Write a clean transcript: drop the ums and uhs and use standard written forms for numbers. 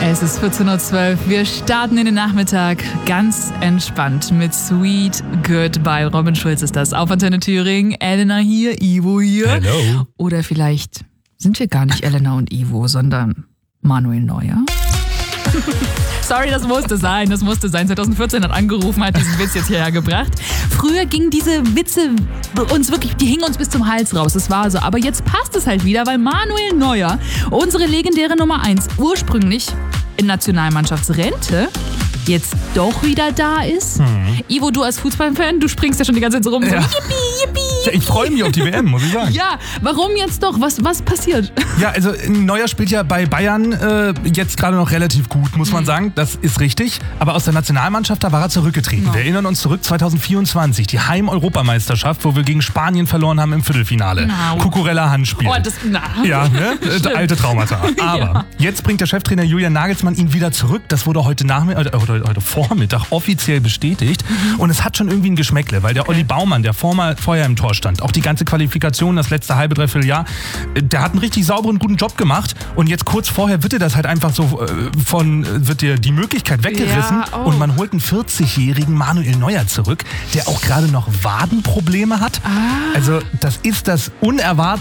Es ist 14.12 Uhr. Wir starten in den Nachmittag ganz entspannt mit Sweet Goodbye. Robin Schulz ist das. Auf Antenne Thüringen. Elena hier, Ivo hier. Hello. Oder vielleicht sind wir gar nicht Elena und Ivo, sondern Manuel Neuer. Sorry, das musste sein. 2014 hat angerufen, hat diesen Witz jetzt hierher gebracht. Früher gingen diese Witze uns wirklich, die hingen uns bis zum Hals raus. Das war so. Aber jetzt passt es halt wieder, weil Manuel Neuer, unsere legendäre Nummer 1, ursprünglich in Nationalmannschaftsrente, jetzt doch wieder da ist. Ivo, du als Fußballfan, du springst ja schon die ganze Zeit rum. So, Ja. yippie, yippie. Ja, ich freue mich auf die WM, muss ich sagen. Ja, warum jetzt doch? Was passiert? Ja, also Neuer spielt ja bei Bayern jetzt gerade noch relativ gut, muss man sagen. Das ist richtig. Aber aus der Nationalmannschaft, da war er zurückgetreten. Ja. Wir erinnern uns zurück 2024, die Heim-Europameisterschaft, wo wir gegen Spanien verloren haben im Viertelfinale. No. Cucurella-Handspiel. Oh, Ja, ne? Alte Traumata. Aber jetzt bringt der Cheftrainer Julian Nagelsmann ihn wieder zurück. Das wurde heute Vormittag offiziell bestätigt. Und es hat schon irgendwie ein Geschmäckle, weil der Olli Baumann, der vorher im Tor stand, auch die ganze Qualifikation, das letzte halbe, dreiviertel Jahr, der hat einen richtig sauberen, guten Job gemacht. Und jetzt kurz vorher wird dir das halt einfach so wird dir die Möglichkeit weggerissen. Ja, oh. Und man holt einen 40-jährigen Manuel Neuer zurück, der auch gerade noch Wadenprobleme hat. Also das ist das unerwartet